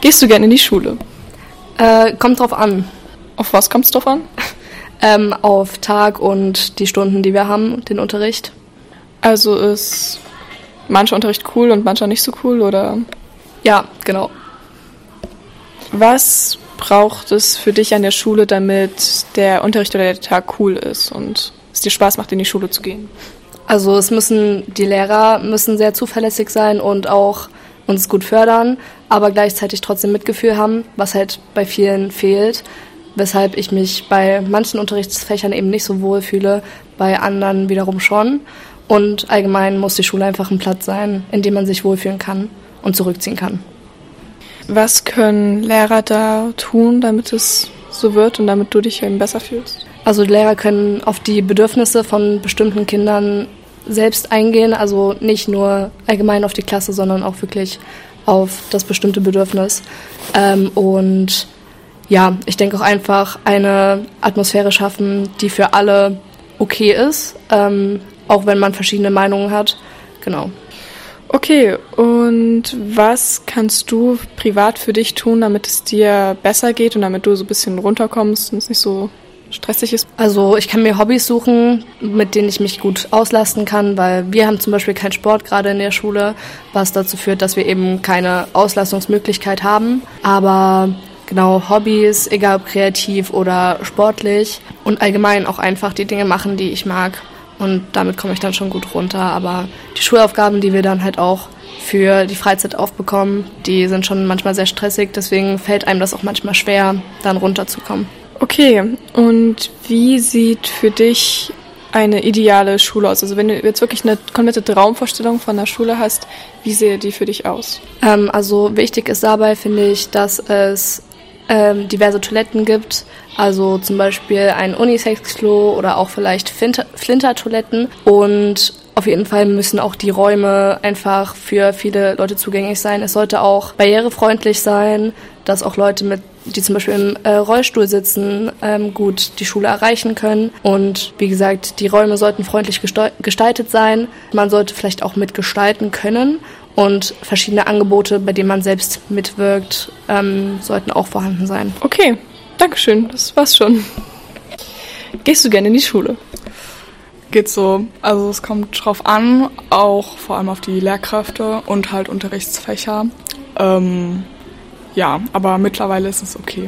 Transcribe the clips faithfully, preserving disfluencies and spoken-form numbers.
Gehst du gerne in die Schule? Äh, kommt drauf an. Auf was kommt es drauf an? Ähm, auf Tag und die Stunden, die wir haben, den Unterricht. Also ist mancher Unterricht cool und mancher nicht so cool, oder? Ja, genau. Was braucht es für dich an der Schule, damit der Unterricht oder der Tag cool ist und es dir Spaß macht, in die Schule zu gehen? Also es müssen, die Lehrer müssen sehr zuverlässig sein und auch uns gut fördern, aber gleichzeitig trotzdem Mitgefühl haben, was halt bei vielen fehlt, weshalb ich mich bei manchen Unterrichtsfächern eben nicht so wohl fühle, bei anderen wiederum schon. Und allgemein muss die Schule einfach ein Platz sein, in dem man sich wohlfühlen kann und zurückziehen kann. Was können Lehrer da tun, damit es so wird und damit du dich eben besser fühlst? Also die Lehrer können auf die Bedürfnisse von bestimmten Kindern selbst eingehen, also nicht nur allgemein auf die Klasse, sondern auch wirklich auf das bestimmte Bedürfnis. Ähm, und ja, ich denke auch einfach eine Atmosphäre schaffen, die für alle okay ist, ähm, auch wenn man verschiedene Meinungen hat. Genau. Okay, und was kannst du privat für dich tun, damit es dir besser geht und damit du so ein bisschen runterkommst und es nicht so stressig ist? Also ich kann mir Hobbys suchen, mit denen ich mich gut auslasten kann, weil wir haben zum Beispiel keinen Sport gerade in der Schule, was dazu führt, dass wir eben keine Auslastungsmöglichkeit haben. Aber genau, Hobbys, egal ob kreativ oder sportlich und allgemein auch einfach die Dinge machen, die ich mag. Und damit komme ich dann schon gut runter. Aber die Schulaufgaben, die wir dann halt auch für die Freizeit aufbekommen, die sind schon manchmal sehr stressig. Deswegen fällt einem das auch manchmal schwer, dann runterzukommen. Okay, und wie sieht für dich eine ideale Schule aus? Also wenn du jetzt wirklich eine komplette Traumvorstellung von der Schule hast, wie sähe die für dich aus? Ähm, also wichtig ist dabei, finde ich, dass es ähm, diverse Toiletten gibt. Also zum Beispiel ein Unisex-Klo oder auch vielleicht Flinter- Flinter-Toiletten. Und auf jeden Fall müssen auch die Räume einfach für viele Leute zugänglich sein. Es sollte auch barrierefreundlich sein, dass auch Leute, mit, die zum Beispiel im äh, Rollstuhl sitzen, ähm, gut die Schule erreichen können. Und wie gesagt, die Räume sollten freundlich gesteu- gestaltet sein. Man sollte vielleicht auch mitgestalten können. Und verschiedene Angebote, bei denen man selbst mitwirkt, ähm, sollten auch vorhanden sein. Okay, Dankeschön, das war's schon. Gehst du gerne in die Schule? Geht so. Also es kommt drauf an, auch vor allem auf die Lehrkräfte und halt Unterrichtsfächer. Ähm, ja, aber mittlerweile ist es okay.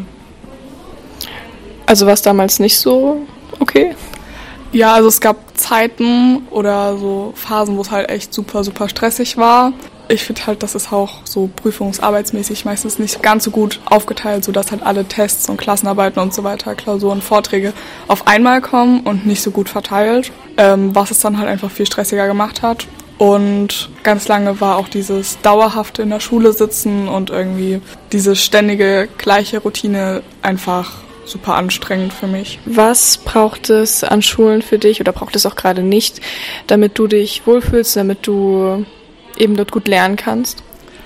Also war es damals nicht so okay? Ja, also es gab Zeiten oder so Phasen, wo es halt echt super, super stressig war. Ich finde halt, das ist auch so prüfungsarbeitsmäßig meistens nicht ganz so gut aufgeteilt, sodass halt alle Tests und Klassenarbeiten und so weiter, Klausuren, Vorträge auf einmal kommen und nicht so gut verteilt, ähm, was es dann halt einfach viel stressiger gemacht hat. Und ganz lange war auch dieses dauerhafte in der Schule sitzen und irgendwie diese ständige gleiche Routine einfach super anstrengend für mich. Was braucht es an Schulen für dich oder braucht es auch gerade nicht, damit du dich wohlfühlst, damit du eben dort gut lernen kannst?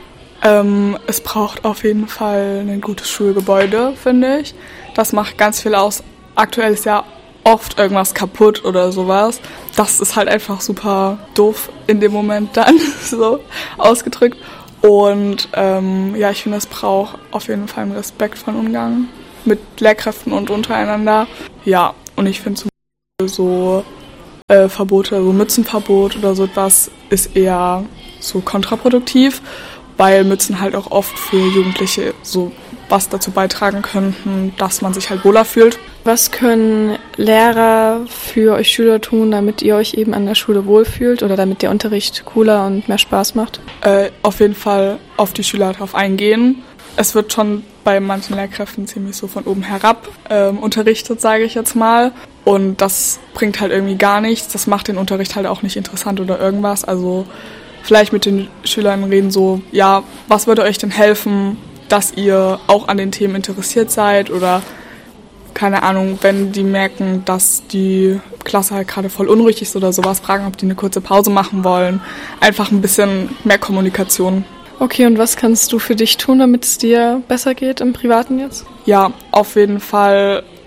Ähm, es braucht auf jeden Fall ein gutes Schulgebäude, finde ich. Das macht ganz viel aus. Aktuell ist ja oft irgendwas kaputt oder sowas. Das ist halt einfach super doof in dem Moment dann, so ausgedrückt. Und ähm, ja, ich finde, es braucht auf jeden Fall einen respektvollen Umgang mit Lehrkräften und untereinander. Ja, und ich finde zum Beispiel so äh, Verbote, so Mützenverbot oder so etwas ist eher so kontraproduktiv, weil Mützen halt auch oft für Jugendliche so was dazu beitragen könnten, dass man sich halt wohler fühlt. Was können Lehrer für euch Schüler tun, damit ihr euch eben an der Schule wohlfühlt oder damit der Unterricht cooler und mehr Spaß macht? Äh, auf jeden Fall auf die Schüler drauf eingehen. Es wird schon bei manchen Lehrkräften ziemlich so von oben herab ähm, unterrichtet, sage ich jetzt mal. Und das bringt halt irgendwie gar nichts. Das macht den Unterricht halt auch nicht interessant oder irgendwas. Also vielleicht mit den Schülern reden so, ja, was würde euch denn helfen, dass ihr auch an den Themen interessiert seid? Oder keine Ahnung, wenn die merken, dass die Klasse halt gerade voll unruhig ist oder sowas, fragen, ob die eine kurze Pause machen wollen. Einfach ein bisschen mehr Kommunikation. Okay, und was kannst du für dich tun, damit es dir besser geht im Privaten jetzt? Ja, auf jeden Fall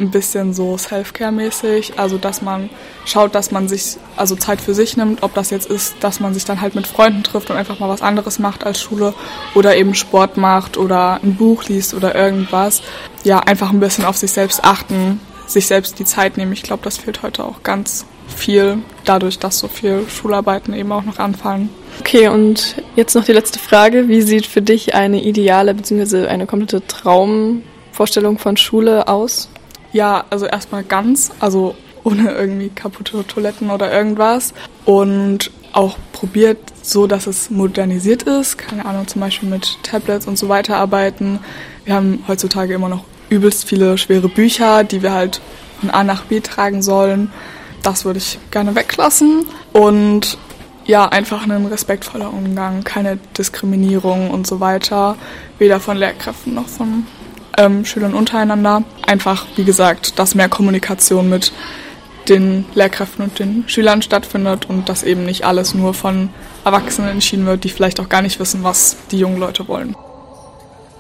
ein bisschen so Self-Care-mäßig, also dass man schaut, dass man sich also Zeit für sich nimmt, ob das jetzt ist, dass man sich dann halt mit Freunden trifft und einfach mal was anderes macht als Schule oder eben Sport macht oder ein Buch liest oder irgendwas. Ja, einfach ein bisschen auf sich selbst achten, sich selbst die Zeit nehmen. Ich glaube, das fehlt heute auch ganz viel, dadurch, dass so viel Schularbeiten eben auch noch anfallen. Okay, und jetzt noch die letzte Frage. Wie sieht für dich eine ideale bzw. eine komplette Traumvorstellung von Schule aus? Ja, also erstmal ganz, also ohne irgendwie kaputte Toiletten oder irgendwas. Und auch probiert so, dass es modernisiert ist. Keine Ahnung, zum Beispiel mit Tablets und so weiter arbeiten. Wir haben heutzutage immer noch übelst viele schwere Bücher, die wir halt von A nach B tragen sollen. Das würde ich gerne weglassen. Und ja, einfach ein respektvoller Umgang, keine Diskriminierung und so weiter. Weder von Lehrkräften noch von ähm, Schülern untereinander. Einfach, wie gesagt, dass mehr Kommunikation mit den Lehrkräften und den Schülern stattfindet und dass eben nicht alles nur von Erwachsenen entschieden wird, die vielleicht auch gar nicht wissen, was die jungen Leute wollen.